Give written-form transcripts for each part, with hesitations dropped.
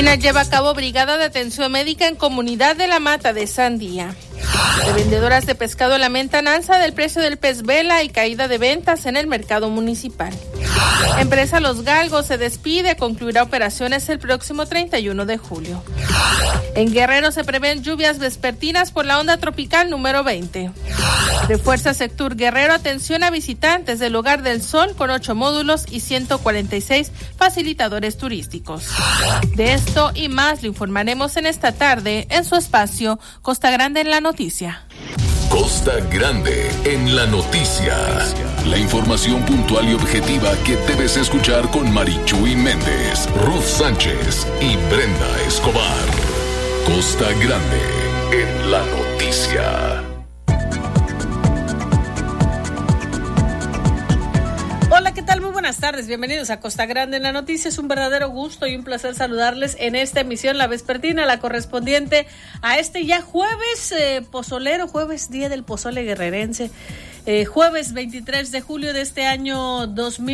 INA lleva a cabo brigada de atención médica en comunidad de La Mata de Sandía. Revendedoras de pescado lamentan alza del precio del pez vela y caída de ventas en el mercado municipal. Empresa Los Galgos se despide, concluirá operaciones el próximo 31 de julio. En Guerrero se prevén lluvias vespertinas por la onda tropical número 20. Refuerza Sectur Guerrero atención a visitantes del Hogar del Sol con 8 módulos y 146 facilitadores turísticos. De esto y más le informaremos en esta tarde en su espacio Costa Grande en la Noticia. Costa Grande en la Noticia. La información puntual y objetiva que debes escuchar con Marichuy Méndez, Ruth Sánchez y Brenda Escobar. Costa Grande en la Noticia. Hola, ¿qué tal? Muy buenas tardes. Bienvenidos a Costa Grande en la Noticia. Es un verdadero gusto y un placer saludarles en esta emisión, la vespertina, la correspondiente a este ya jueves pozolero, jueves día del pozole guerrerense. Jueves 23 de julio de este año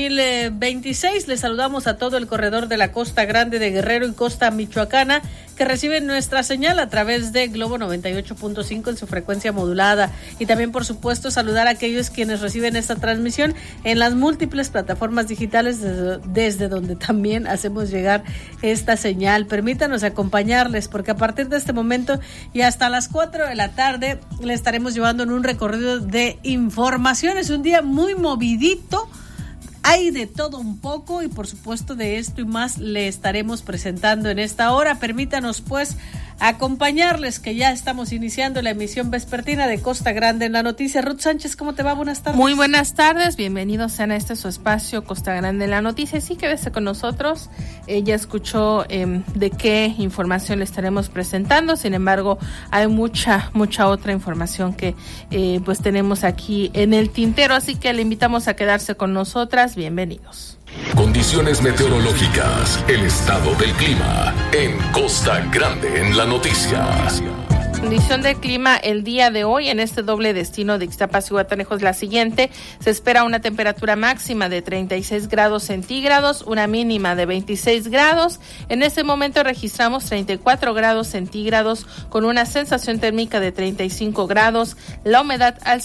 2026. Les saludamos a todo el corredor de la Costa Grande de Guerrero y Costa Michoacana que reciben nuestra señal a través de Globo 98.5 en su frecuencia modulada. Y también, por supuesto, saludar a aquellos quienes reciben esta transmisión en las múltiples plataformas digitales desde donde también hacemos llegar esta señal. Permítanos acompañarles porque a partir de este momento y hasta las 4 de la tarde le estaremos llevando en un recorrido de información. Es un día muy movidito, hay de todo un poco y por supuesto de esto y más le estaremos presentando en esta hora. Permítanos pues acompañarles que ya estamos iniciando la emisión vespertina de Costa Grande en la Noticia. Ruth Sánchez, ¿cómo te va? Buenas tardes. Muy buenas tardes, bienvenidos sean a este su espacio Costa Grande en la Noticia. Sí, quédese con nosotros, ya escuchó de qué información le estaremos presentando, sin embargo hay mucha otra información que pues tenemos aquí en el tintero, así que le invitamos a quedarse con nosotras. Bienvenidos. Condiciones meteorológicas, el estado del clima en Costa Grande en la Noticia. Condición de clima el día de hoy en este doble destino de Ixtapas y Guatanejo es la siguiente. Se espera una temperatura máxima de 36 grados centígrados, una mínima de 26 grados. En este momento registramos 34 grados centígrados con una sensación térmica de 35 grados, la humedad al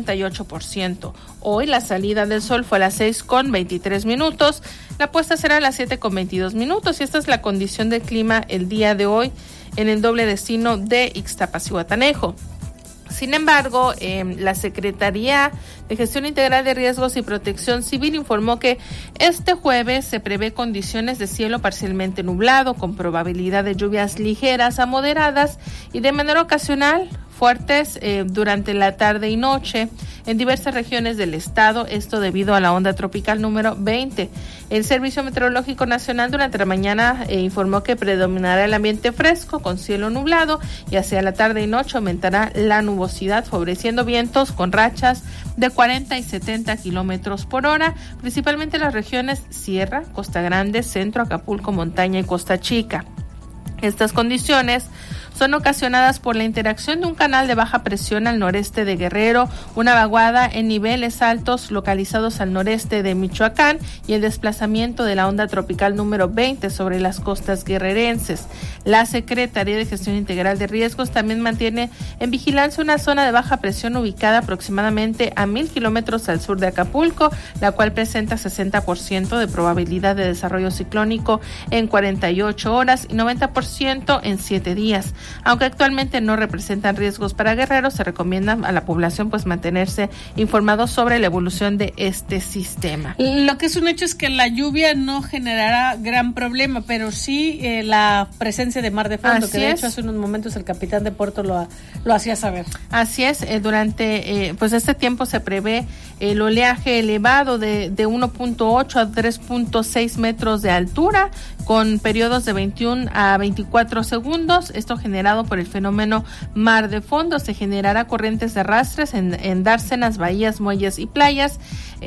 58%. Hoy la salida del sol fue a las 6:23, la puesta será a las 7:22 y esta es la condición de clima el día de hoy en el doble destino de Ixtapas y Guatanejo. Sin embargo, la Secretaría de Gestión Integral de Riesgos y Protección Civil informó que este jueves se prevé condiciones de cielo parcialmente nublado, con probabilidad de lluvias ligeras a moderadas y de manera ocasional fuertes durante la tarde y noche en diversas regiones del estado, esto debido a la onda tropical número 20. El Servicio Meteorológico Nacional durante la mañana informó que predominará el ambiente fresco con cielo nublado y hacia la tarde y noche aumentará la nubosidad, favoreciendo vientos con rachas de 40 y 70 kilómetros por hora, principalmente en las regiones Sierra, Costa Grande, Centro, Acapulco, Montaña y Costa Chica. Estas condiciones son ocasionadas por la interacción de un canal de baja presión al noreste de Guerrero, una vaguada en niveles altos localizados al noreste de Michoacán y el desplazamiento de la onda tropical número 20 sobre las costas guerrerenses. La Secretaría de Gestión Integral de Riesgos también mantiene en vigilancia una zona de baja presión ubicada aproximadamente a 1,000 kilómetros al sur de Acapulco, la cual presenta 60% de probabilidad de desarrollo ciclónico en 48 horas y 90% en 7 días. Aunque actualmente no representan riesgos para Guerrero, se recomienda a la población pues mantenerse informados sobre la evolución de este sistema. Lo que es un hecho es que la lluvia no generará gran problema, pero sí la presencia de mar de fondo, que de hecho hace unos momentos el capitán de puerto lo hacía saber. Así es, durante pues este tiempo se prevé el oleaje elevado de 1.8 a 3.6 metros de altura, con periodos de 21 a 24 segundos. Esto generado por el fenómeno mar de fondo. Se generará corrientes de arrastres en dársenas, bahías, muelles y playas.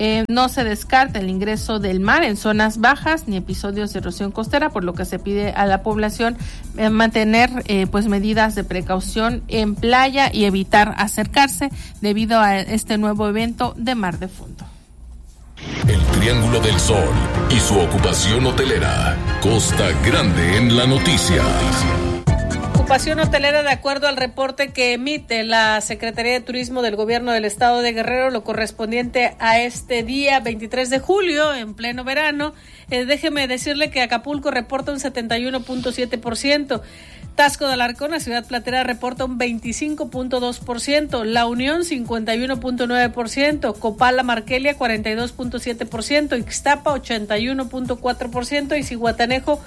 No se descarta el ingreso del mar en zonas bajas ni episodios de erosión costera, por lo que se pide a la población mantener pues medidas de precaución en playa y evitar acercarse debido a este nuevo evento de mar de fondo. el Triángulo del Sol y su ocupación hotelera. Costa Grande en la noticia. Ocupación hotelera, de acuerdo al reporte que emite la Secretaría de Turismo del Gobierno del Estado de Guerrero, lo correspondiente a este día 23 de julio, en pleno verano. Déjeme decirle que Acapulco reporta un 71.7%. Taxco de Alarcón, la ciudad platera, reporta un 25.2%, La Unión 51.9%, Copala Marquelia 42.7%, Ixtapa 81.4% y Zihuatanejo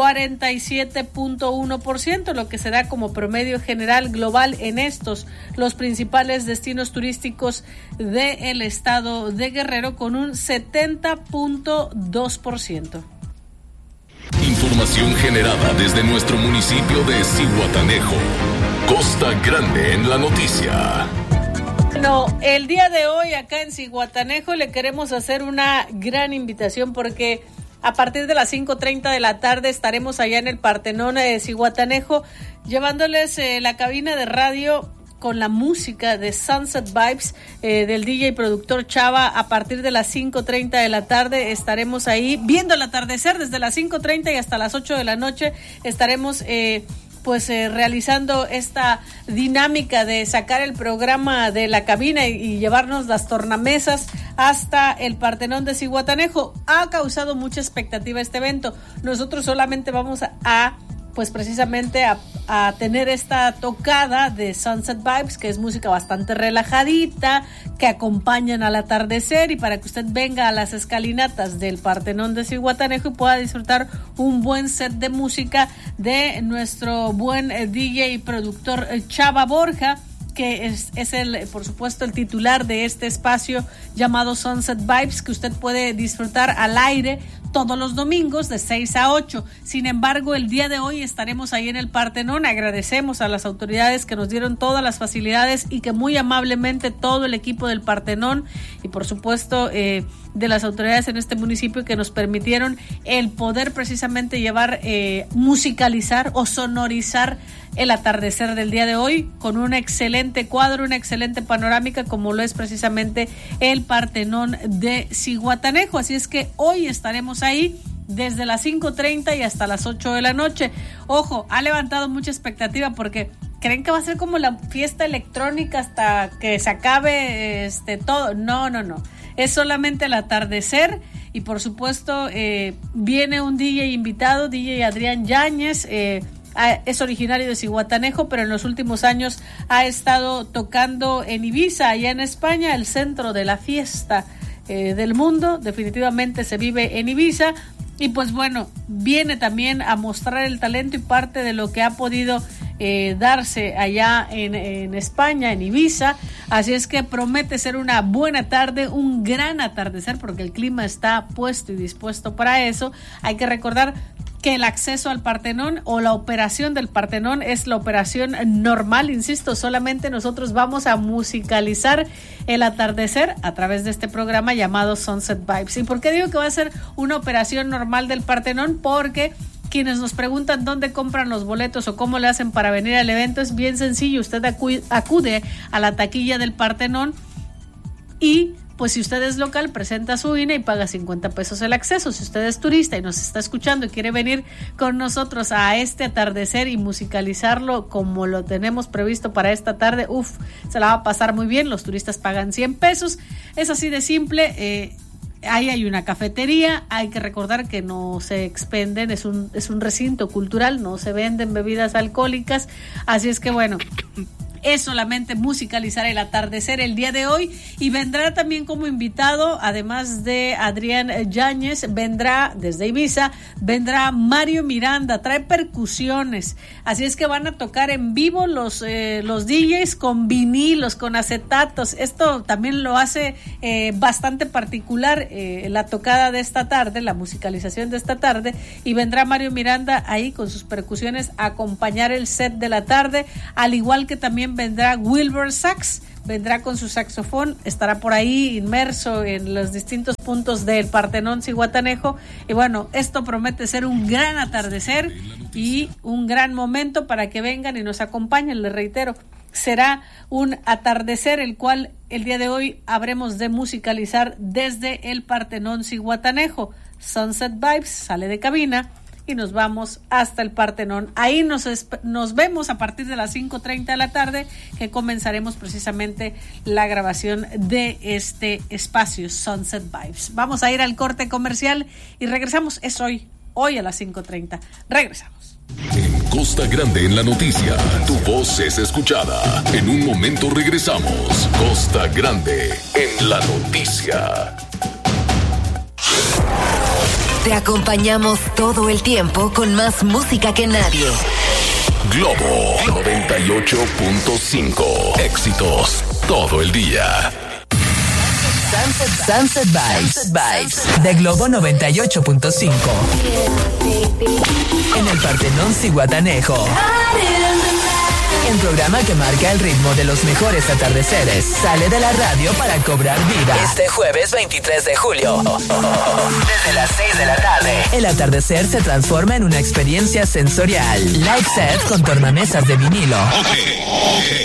47.1%, lo que se da como promedio general global en estos, los principales destinos turísticos del estado de Guerrero, con un 70.2%. Información generada desde nuestro municipio de Zihuatanejo. Costa Grande en la noticia. Bueno, el día de hoy acá en Zihuatanejo le queremos hacer una gran invitación, porque a partir de las 5:30 de la tarde estaremos allá en el Partenón de Zihuatanejo llevándoles la cabina de radio con la música de Sunset Vibes del DJ y productor Chava. A partir de las 5:30 de la tarde estaremos ahí viendo el atardecer. Desde las 5:30 y hasta las 8 de la noche estaremos realizando esta dinámica de sacar el programa de la cabina y llevarnos las tornamesas hasta el Partenón de Zihuatanejo. Ha causado mucha expectativa este evento. Nosotros solamente vamos a precisamente a tener esta tocada de Sunset Vibes, que es música bastante relajadita, que acompañan al atardecer, y para que usted venga a las escalinatas del Partenón de Zihuatanejo y pueda disfrutar un buen set de música de nuestro buen DJ y productor Chava Borja, que es el, por supuesto, el titular de este espacio llamado Sunset Vibes, que usted puede disfrutar al aire todos los domingos de 6 a 8. Sin embargo, el día de hoy estaremos ahí en el Partenón. Agradecemos a las autoridades que nos dieron todas las facilidades y que muy amablemente todo el equipo del Partenón y por supuesto de las autoridades en este municipio que nos permitieron el poder precisamente llevar, musicalizar o sonorizar el atardecer del día de hoy con un excelente cuadro, una excelente panorámica, como lo es precisamente el Partenón de Zihuatanejo. Así es que hoy estaremos ahí desde las 5:30 y hasta las 8 de la noche. Ojo, ha levantado mucha expectativa porque creen que va a ser como la fiesta electrónica hasta que se acabe todo. No. Es solamente el atardecer y por supuesto viene un DJ invitado, DJ Adrián Yáñez. Es originario de Zihuatanejo, pero en los últimos años ha estado tocando en Ibiza, allá en España, el centro de la fiesta del mundo. Definitivamente se vive en Ibiza y pues bueno, viene también a mostrar el talento y parte de lo que ha podido darse allá en España, en Ibiza. Así es que promete ser una buena tarde, un gran atardecer, porque el clima está puesto y dispuesto para eso. Hay que recordar que el acceso al Partenón o la operación del Partenón es la operación normal, insisto, solamente nosotros vamos a musicalizar el atardecer a través de este programa llamado Sunset Vibes. ¿Y por qué digo que va a ser una operación normal del Partenón? Porque quienes nos preguntan dónde compran los boletos o cómo le hacen para venir al evento, es bien sencillo. Usted acude a la taquilla del Partenón y pues si usted es local, presenta su INE y paga 50 pesos el acceso. Si usted es turista y nos está escuchando y quiere venir con nosotros a este atardecer y musicalizarlo como lo tenemos previsto para esta tarde, se la va a pasar muy bien. Los turistas pagan 100 pesos. Es así de simple. Ahí hay una cafetería. Hay que recordar que no se expenden, es un recinto cultural, no se venden bebidas alcohólicas. Así es que bueno, es solamente musicalizar el atardecer el día de hoy. Y vendrá también como invitado, además de Adrián Yáñez, vendrá desde Ibiza, vendrá Mario Miranda, trae percusiones, así es que van a tocar en vivo los DJs con vinilos, con acetatos. Esto también lo hace bastante particular la tocada de esta tarde, la musicalización de esta tarde, y vendrá Mario Miranda ahí con sus percusiones a acompañar el set de la tarde, al igual que también vendrá Wilbur Sax, vendrá con su saxofón, estará por ahí inmerso en los distintos puntos del Partenón Zihuatanejo. Y bueno, esto promete ser un gran atardecer y un gran momento para que vengan y nos acompañen. Les reitero, será un atardecer, el cual el día de hoy habremos de musicalizar desde el Partenón Zihuatanejo. Sunset Vibes sale de cabina y nos vamos hasta el Partenón. Ahí nos vemos a partir de las 5:30 de la tarde, que comenzaremos precisamente la grabación de este espacio Sunset Vibes. Vamos a ir al corte comercial y regresamos. Es hoy a las 5:30. Regresamos. En Costa Grande en la noticia, tu voz es escuchada. En un momento regresamos. Costa Grande en la noticia. Te acompañamos todo el tiempo con más música que nadie. Globo 98.5. Éxitos todo el día. Sunset Vibes de Globo 98.5 en el Partenón Zihuatanejo. El programa que marca el ritmo de los mejores atardeceres sale de la radio para cobrar vida. Este jueves 23 de julio, desde las 6 de la tarde, el atardecer se transforma en una experiencia sensorial. Live set con tornamesas de vinilo.